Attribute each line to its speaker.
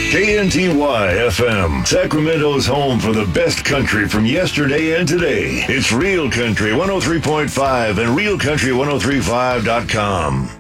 Speaker 1: KNTY FM, Sacramento's home for the best country from yesterday and today. It's Real Country 103.5 and realcountry1035.com.